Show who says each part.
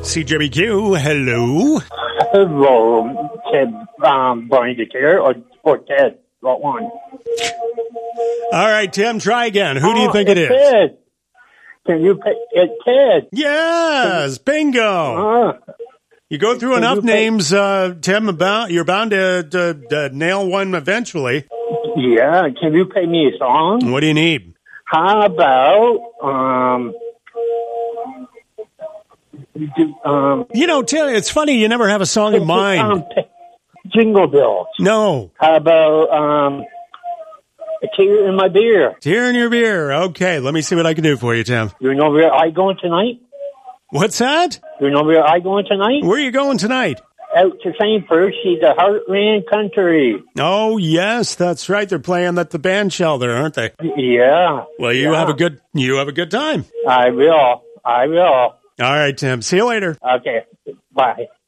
Speaker 1: CJBQ, hello.
Speaker 2: Hello, Ted, Barney here, or Ted, what one?
Speaker 1: All right, Tim, try again. Who do you think it is?
Speaker 2: Ted. Can you pay? It's Ted.
Speaker 1: Yes, bingo. You go through enough names, Tim, you're bound to nail one eventually.
Speaker 2: Yeah, can you play me a song?
Speaker 1: What do you need?
Speaker 2: How about,
Speaker 1: Tim, it's funny, you never have a song in mind.
Speaker 2: Jingle Bells.
Speaker 1: No.
Speaker 2: How about, A Tear in My Beer?
Speaker 1: Tear in Your Beer. Okay, let me see what I can do for you, Tim.
Speaker 2: You know where I going tonight?
Speaker 1: What's that?
Speaker 2: You know where I going tonight?
Speaker 1: Where are you going tonight?
Speaker 2: Out to St. Percy, the Heartland Country.
Speaker 1: Oh, yes, that's right. They're playing at the band shell there, aren't they?
Speaker 2: Yeah.
Speaker 1: Well, you have a good time.
Speaker 2: I will.
Speaker 1: All right, Tim. See you later.
Speaker 2: Okay. Bye.